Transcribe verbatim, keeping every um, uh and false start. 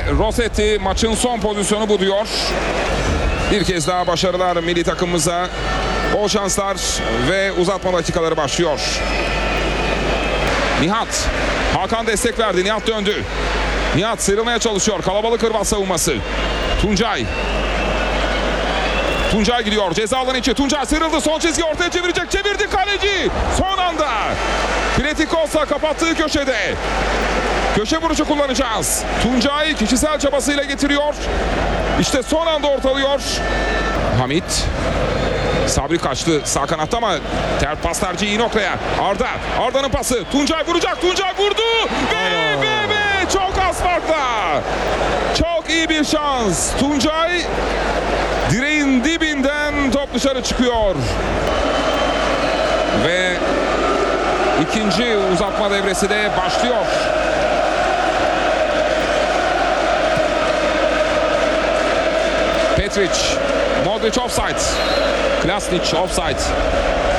Rossetti maçın son pozisyonu bu diyor. Bir kez daha başarılar milli takımımıza. Bol şanslar ve uzatma dakikaları başlıyor. Nihat. Hakan destek verdi. Nihat döndü. Nihat sıyrılmaya çalışıyor. Kalabalık Hırvat savunması. Tuncay. Tuncay gidiyor. Ceza alanı içi. Tuncay sıyrıldı. Son çizgi ortaya çevirecek. Çevirdi kaleci. Son anda. Pletikosa kapattığı köşede. Köşe vuruşu kullanacağız. Tuncay kişisel çabasıyla getiriyor. İşte son anda ortalıyor. Hamit. Sabri kaçtı sağ kanatta ama ter pas tercihi iyi noktaya. Arda. Arda'nın pası. Tuncay vuracak. Tuncay vurdu. Ve ve ve çok az farkla. Çok iyi bir şans. Tuncay direğin dibinden top dışarı çıkıyor. Ve ikinci uzatma devresi de başlıyor. Petric. Modric offside. Klasnic offside.